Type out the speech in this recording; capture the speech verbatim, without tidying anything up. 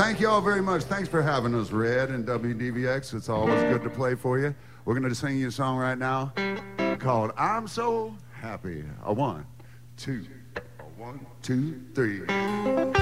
Thank you all very much. Thanks for having us, Red and W D V X. It's always good to play for you. We're going to sing you a song right now called I'm So Happy. A one, two, a one, two, three.